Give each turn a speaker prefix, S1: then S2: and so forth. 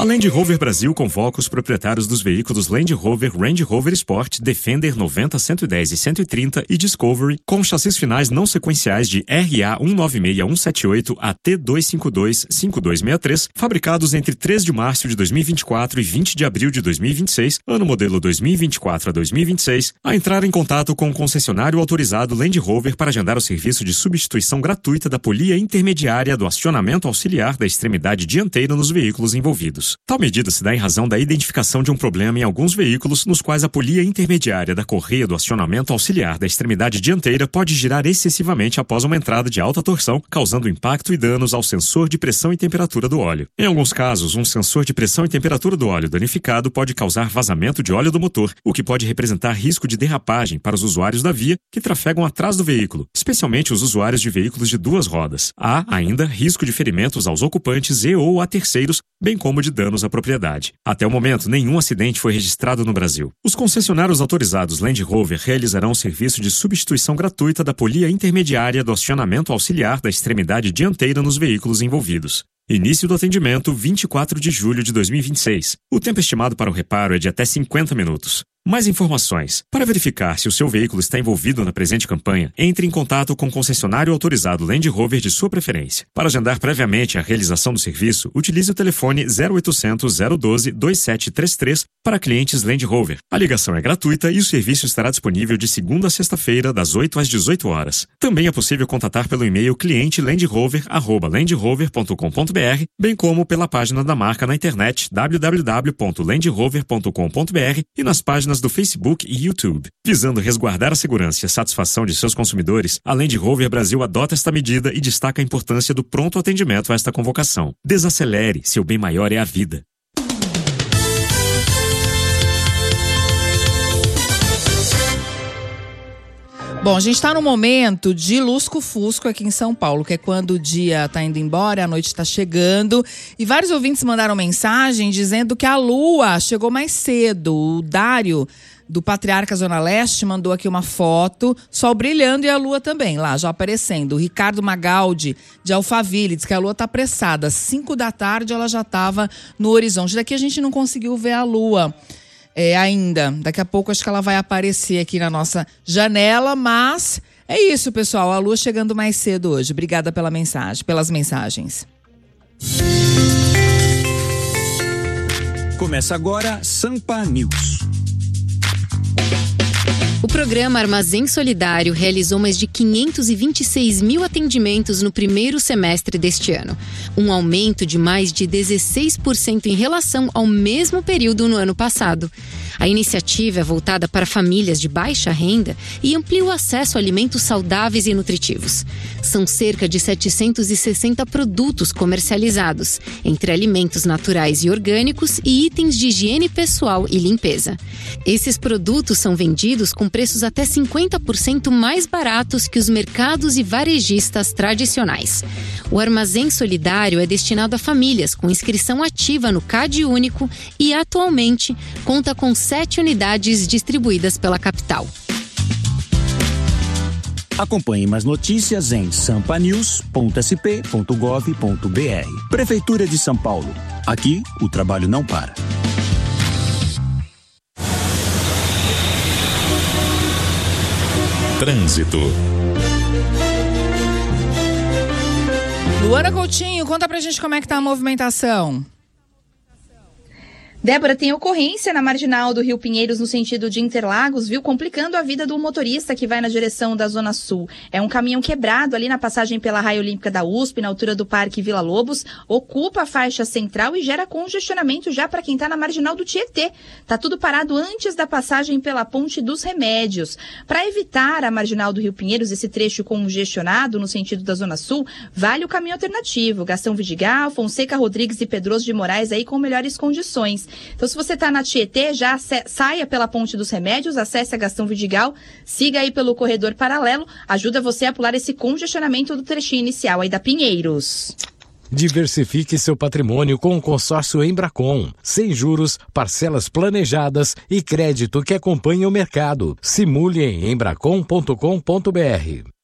S1: A Land Rover Brasil convoca os proprietários dos veículos Land Rover, Range Rover Sport, Defender 90, 110 e 130 e Discovery com chassis finais não sequenciais de RA 196178 a T252 5263, fabricados entre 3 de março de 2024 e 20 de abril de 2026, ano modelo 2024 a 2026, a entrar em contato com o concessionário autorizado Land Rover para agendar o serviço de substituição gratuita da polia intermediária do acionamento auxiliar da extremidade dianteira nos veículos envolvidos. Tal medida se dá em razão da identificação de um problema em alguns veículos nos quais a polia intermediária da correia do acionamento auxiliar da extremidade dianteira pode girar excessivamente após uma entrada de alta torção, causando impacto e danos ao sensor de pressão e temperatura do óleo. Em alguns casos, um sensor de pressão e temperatura do óleo danificado pode causar vazamento de óleo do motor, o que pode representar risco de derrapagem para os usuários da via que trafegam atrás do veículo, especialmente os usuários de veículos de 2 rodas. Há, ainda, risco de ferimentos aos ocupantes e ou a terceiros, bem como de danos à propriedade. Até o momento, nenhum acidente foi registrado no Brasil. Os concessionários autorizados Land Rover realizarão o serviço de substituição gratuita da polia intermediária do acionamento auxiliar da extremidade dianteira nos veículos envolvidos. Início do atendimento 24 de julho de 2026. O tempo estimado para o reparo é de até 50 minutos. Mais informações. Para verificar se o seu veículo está envolvido na presente campanha, entre em contato com o concessionário autorizado Land Rover de sua preferência. Para agendar previamente a realização do serviço, utilize o telefone 0800 012 2733 para clientes Land Rover. A ligação é gratuita e o serviço estará disponível de segunda a sexta-feira, das 8 às 18 horas. Também é possível contatar pelo e-mail clientelandrover@landrover.com.br, bem como pela página da marca na internet www.landrover.com.br e nas páginas do Facebook e YouTube. Visando resguardar a segurança e a satisfação de seus consumidores, a Land Rover Brasil adota esta medida e destaca a importância do pronto atendimento a esta convocação. Desacelere, seu bem maior é a vida.
S2: Bom, a gente está no momento de lusco-fusco aqui em São Paulo, que é quando o dia está indo embora, a noite está chegando. E vários ouvintes mandaram mensagem dizendo que a lua chegou mais cedo. O Dário, do Patriarca Zona Leste, mandou aqui uma foto, sol brilhando e a lua também, lá, já aparecendo. O Ricardo Magaldi, de Alphaville, diz que a lua está apressada. Às 5 da tarde ela já estava no horizonte. Daqui a gente não conseguiu ver a lua. Ainda. Daqui a pouco acho que ela vai aparecer aqui na nossa janela, mas é isso, pessoal. A lua chegando mais cedo hoje. Obrigada pelas mensagens.
S3: Começa agora Sampa News.
S4: O programa Armazém Solidário realizou mais de 526 mil atendimentos no primeiro semestre deste ano, um aumento de mais de 16% em relação ao mesmo período no ano passado. A iniciativa é voltada para famílias de baixa renda e amplia o acesso a alimentos saudáveis e nutritivos. São cerca de 760 produtos comercializados, entre alimentos naturais e orgânicos e itens de higiene pessoal e limpeza. Esses produtos são vendidos com preços até 50% mais baratos que os mercados e varejistas tradicionais. O Armazém Solidário é destinado a famílias com inscrição ativa no CAD Único e, atualmente, conta com 7 unidades distribuídas pela capital.
S3: Acompanhe mais notícias em sampanews.sp.gov.br. Prefeitura de São Paulo. Aqui, o trabalho não para.
S5: Trânsito.
S2: Luana Coutinho, conta pra gente como é que tá a movimentação.
S6: Débora, tem ocorrência na marginal do Rio Pinheiros no sentido de Interlagos, viu? Complicando a vida do motorista que vai na direção da Zona Sul. É um caminhão quebrado ali na passagem pela Raia Olímpica da USP, na altura do Parque Vila Lobos, ocupa a faixa central e gera congestionamento já para quem está na marginal do Tietê. Tá tudo parado antes da passagem pela Ponte dos Remédios. Para evitar a marginal do Rio Pinheiros, esse trecho congestionado no sentido da Zona Sul, vale o caminho alternativo. Gastão Vidigal, Fonseca Rodrigues e Pedroso de Moraes aí com melhores condições. Então, se você está na Tietê, já saia pela Ponte dos Remédios, acesse a Gastão Vidigal, siga aí pelo corredor paralelo, ajuda você a pular esse congestionamento do trechinho inicial aí da Pinheiros.
S7: Diversifique seu patrimônio com o consórcio Embracon. Sem juros, parcelas planejadas e crédito que acompanha o mercado. Simule em embracon.com.br.